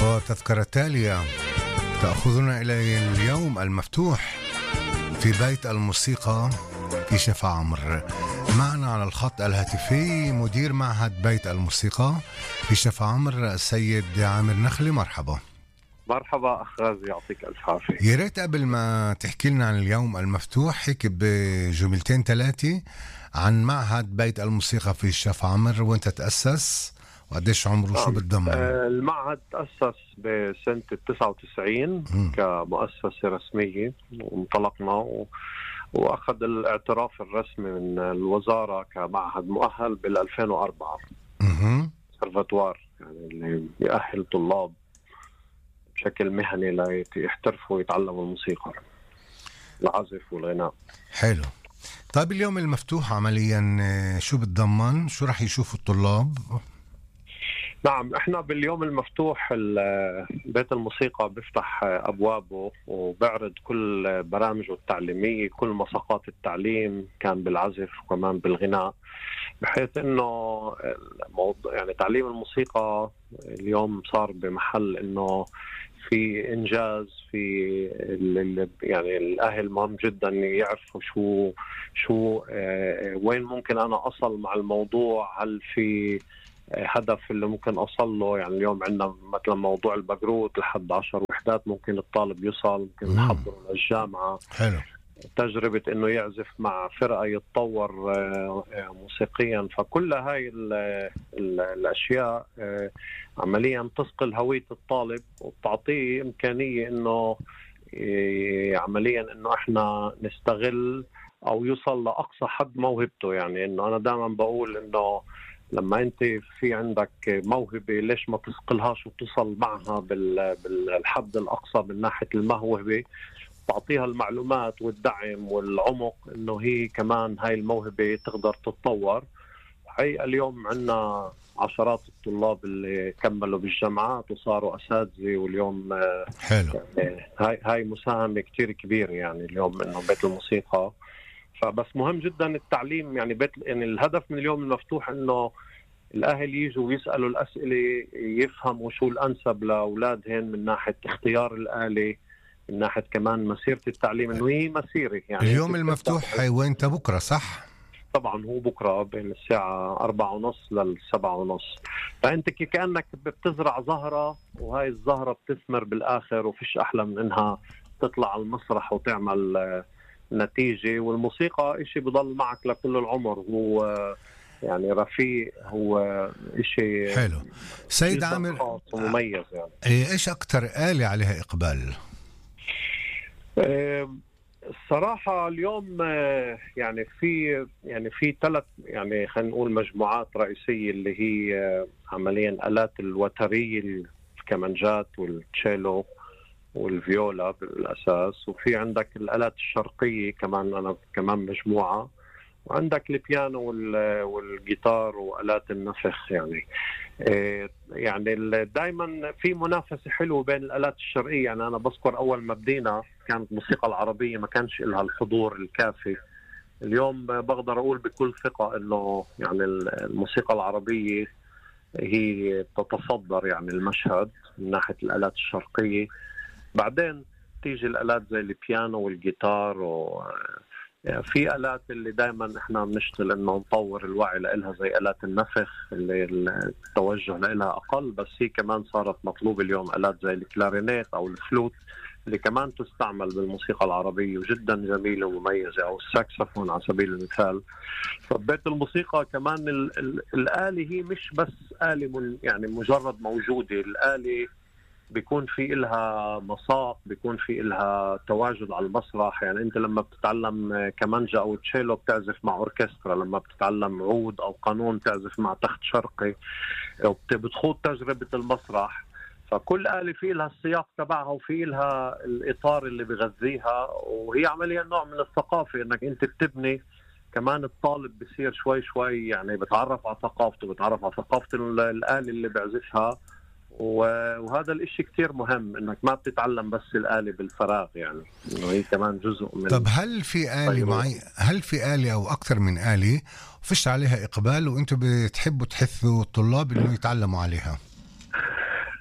وتذكرة تالية تأخذنا إلى اليوم المفتوح في بيت الموسيقى في شفا عمر. معنا على الخط الهاتفي مدير معهد بيت الموسيقى في شفا عمر السيد عامر نخلي. مرحبا. مرحبا أخ غازي، يعطيك ألف عافية. يا ريت قبل ما تحكي لنا عن اليوم المفتوح هيك بجملتين ثلاثة عن معهد بيت الموسيقى في شفا عمر، وين تتأسس وقديش عمره وشو بتضمن؟ المعهد تأسس بسنة 99 كمؤسسة رسمية، وانطلقنا وأخذ الاعتراف الرسمي من الوزارة كمعهد مؤهل بال2004. كونسرفاتوار يعني اللي يأهل طلاب بشكل مهني ليحترفوا ويتعلموا الموسيقى، العزف والغناء. حلو. طيب اليوم المفتوح عمليا شو بتضمن؟ شو رح يشوفوا الطلاب؟ نعم، احنا باليوم المفتوح بيت الموسيقى بيفتح ابوابه وبعرض كل برامجه التعليميه، كل مساقات التعليم، كان بالعزف وكمان بالغناء، بحيث انه يعني تعليم الموسيقى اليوم صار بمحل انه في انجاز، في يعني الاهل مهم جدا يعرفوا شو وين ممكن انا اصل مع الموضوع، هل في هدف اللي ممكن أوصل له. يعني اليوم عندنا مثلا موضوع البقروت لحد 10 وحدات ممكن الطالب يوصل، ممكن نحضره للجامعة. حلو. تجربة إنه يعزف مع فرقة يتطور موسيقيا، فكل هاي الأشياء عمليا تثقل هوية الطالب وبتعطيه إمكانية إنه عمليا إنه إحنا نستغل أو يوصل لأقصى حد موهبته. يعني إنه أنا دائما بقول إنه لما انت في عندك موهبة ليش ما تثقلهاش وتصل معها بالحد الأقصى من ناحية الموهبة، تعطيها المعلومات والدعم والعمق انه هي كمان هاي الموهبة تقدر تتطور. هي اليوم عندنا عشرات الطلاب اللي كملوا بالجامعات وصاروا أساتذة، واليوم حلو. هاي مساهمة كتير كبيرة يعني اليوم انه بيت الموسيقى. فبس مهم جدا التعليم، يعني يعني الهدف من اليوم المفتوح انه الاهل يجوا ويسالوا الاسئله، يفهموا شو الانسب لاولادهم من ناحيه اختيار الاله، من ناحيه كمان مسيره التعليم، انه هي مسيره. يعني اليوم المفتوح وين بكره صح؟ طبعا هو بكره بين الساعه 4:30 ل7:30. فانت كانك بتزرع زهره، وهاي الزهره بتثمر بالاخر، وفيش احلى من انها تطلع على المسرح وتعمل نتيجة. والموسيقى إشي بضل معك لكل العمر، هو يعني رفيق، هو إشي حلو. سيد عامر، مميز. يعني إيش أكتر آلة عليها إقبال؟ الصراحة اليوم يعني في 3 يعني خلينا نقول مجموعات رئيسية، اللي هي عمليا آلات الوترية، الكمانجات والتشيلو والفيولا بالأساس، وفي عندك الآلات الشرقية كمان، أنا كمان مجموعة، وعندك البيانو والجيتار وآلات النفخ. يعني دايما في منافسة حلوة بين الآلات الشرقية. يعني أنا بذكر أول ما بدينا كانت الموسيقى العربية ما كانش لها الحضور الكافي. اليوم بقدر أقول بكل ثقة إنه يعني الموسيقى العربية هي تتصدر يعني المشهد من ناحية الآلات الشرقية. بعدين تيجي الآلات زي البيانو والجيتار، في آلات اللي دائما احنا بنشتغل انه نطور الوعي لها زي آلات النفخ اللي التوجه لها أقل، بس هي كمان صارت مطلوب اليوم. آلات زي الكلارينيت أو الفلوت اللي كمان تستعمل بالموسيقى العربية وجدا جميلة ومميزة، أو الساكسفون على سبيل المثال. فبيت الموسيقى كمان الآلة هي مش بس آلة يعني مجرد موجودة، الآلة بيكون في إلها مساق، بيكون في إلها تواجد على المسرح. يعني أنت لما بتتعلم كمانجا أو تشيلو بتعزف مع أوركسترا، لما بتتعلم عود أو قانون تعزف مع تخت شرقي، بتخوض تجربة المسرح. فكل آلة في لها السياق تبعها وفي لها الإطار اللي بغذيها، وهي عمليا نوع من الثقافة، إنك أنت بتبني كمان الطالب بصير شوي شوي يعني بتعرف على ثقافته، بتعرف على ثقافة الآلة اللي بعزفها. وهذا الاشي كتير مهم، انك ما بتتعلم بس الآلة بالفراغ، يعني انه هي كمان جزء من. طب هل في آلة هل في آلة او اكثر من آلة فيش عليها اقبال وانتم بتحبوا تحثوا الطلاب انه يتعلموا عليها؟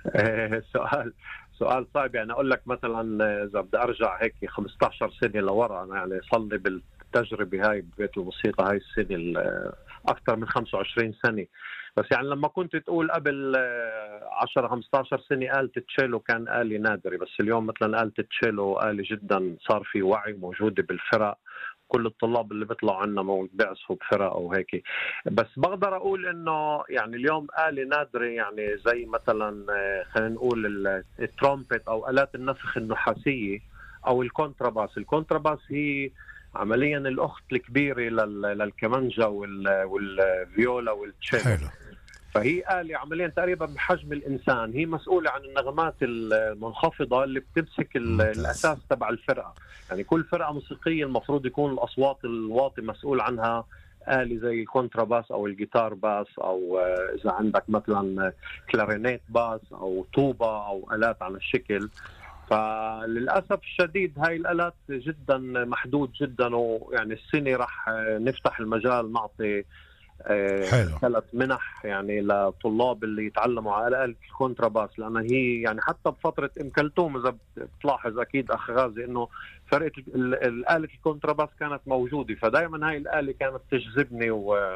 سؤال صعب. يعني اقول لك مثلا اذا بدي ارجع هيك 15 سنه لورا، انا يعني صار لي بالتجربه هاي ببيت الموسيقى هاي السنه اكثر من 25 سنه. بس يعني لما كنت تقول قبل 10 15 سنه آلة التشيلو كان آلة نادرة، بس اليوم مثلا آلة التشيلو آلة جدا صار في وعي موجودة بالفرق، كل الطلاب اللي بيطلعوا عنا بيعزفوا بفرق او هيك. بس بقدر اقول انه يعني اليوم آلة نادرة، يعني زي مثلا خلينا نقول الترومبت او آلات النفخ النحاسية او الكونتراباس. الكونتراباس هي عمليا الاخت الكبيرة للكمانجا والفيولا والتشيلو. حلو. فهي آلة عمليا تقريبا بحجم الإنسان، هي مسؤولة عن النغمات المنخفضة اللي بتمسك الأساس تبع الفرقة. يعني كل فرقة موسيقية المفروض يكون الأصوات الواطي مسؤول عنها آلة زي الكونتراباس أو الجيتار باس، أو إذا عندك مثلا كلارينيت باس أو طوبة أو آلات على الشكل. فللأسف الشديد هاي الآلات جدا محدود جدا، ويعني السنة راح نفتح المجال نعطي 3 منح يعني لطلاب اللي يتعلموا على آلة الكونتراباس، لأن هي يعني حتى بفترة أم كلثوم إذا بتلاحظ أكيد أخ غازي إنه فرقة الآلة الكونتراباس كانت موجودة، فدايما هاي الآلة كانت تجذبني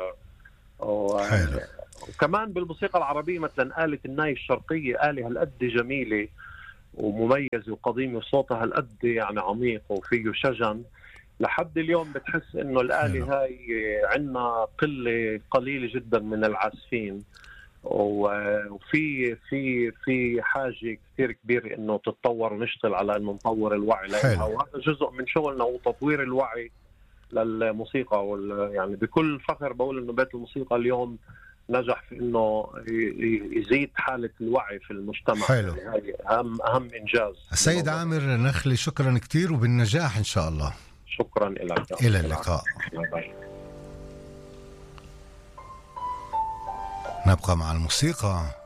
وكمان بالموسيقى العربية مثلا آلة الناي الشرقية آلة هالقد جميلة ومميزة وقديمة، وصوتها هالقد يعني عميق وفيه شجن. لحد اليوم بتحس انه الآلة هاي عندنا قليلة جدا من العازفين، وفي في في حاجة كثير كبيرة انه تتطور ونشتغل على انه نطور الوعي لها، وهذا جزء من شغلنا وتطوير الوعي للموسيقى. يعني بكل فخر بقول انه بيت الموسيقى اليوم نجح في انه يزيد حالة الوعي في المجتمع. حلو. يعني اهم انجاز. السيد عامر نخلي شكرا كتير وبالنجاح ان شاء الله. شكرا لك. إلى اللقاء. نبقى مع الموسيقى.